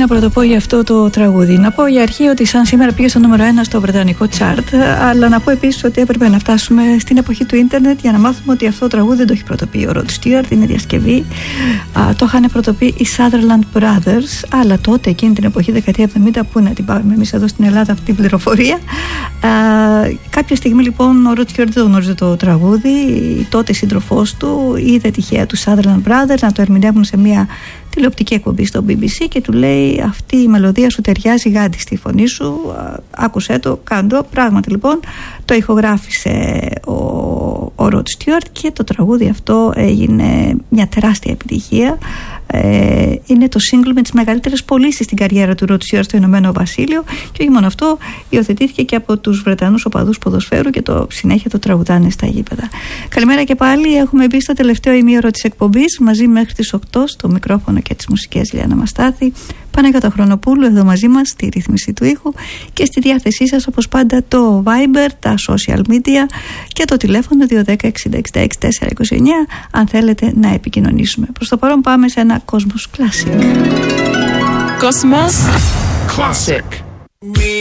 να πρωτοπώ για αυτό το τραγούδι? Να πω για αρχή ότι σαν σήμερα πήγε στο νούμερο 1 στο βρετανικό chart, αλλά να πω επίσης ότι έπρεπε να φτάσουμε στην εποχή του ίντερνετ για να μάθουμε ότι αυτό το τραγούδι δεν το έχει πρωτοποιεί ο Rod Stewart, είναι διασκευή. Το είχαν πρωτοποιεί οι Sutherland Brothers, αλλά τότε, εκείνη την εποχή, δεκαετία 70, πού να την πάμε εμείς εδώ στην Ελλάδα αυτή την πληροφορία. Κάποια στιγμή λοιπόν ο Rod Stewart δεν γνώριζε το τραγούδι, η τότε σύντροφός του είδε τυχαία του Sutherland Brothers να το ερμηνεύουν σε μια τηλεοπτική εκπομπή στο BBC και του λέει: αυτή η μελωδία σου ταιριάζει γάντι στη φωνή σου, άκουσέ το, κάντο. Πράγματι λοιπόν το ηχογράφησε ο Rod Stewart και το τραγούδι αυτό έγινε μια τεράστια επιτυχία. Είναι το single με τις μεγαλύτερες πωλήσεις στην καριέρα του Rod Stewart στο Ηνωμένο Βασίλειο, και όχι μόνο αυτό, υιοθετήθηκε και από τους Βρετανούς οπαδούς ποδοσφαίρου και συνέχεια το τραγουδάνε στα γήπεδα. Καλημέρα και πάλι. Έχουμε μπει στο τελευταίο ημίωρο της εκπομπής μαζί μέχρι τις 8, στο μικρόφωνο και τις μουσικές Λιάννα Μαστάθη, Παναγιώτα Χρονοπούλου εδώ μαζί μας στη ρύθμιση του ήχου, και στη διάθεσή σας όπως πάντα το Viber, τα social media και το τηλέφωνο 210 60 66 429 αν θέλετε να επικοινωνήσουμε. Προς το παρόν πάμε σε ένα Cosmos Classic. Cosmos Classic.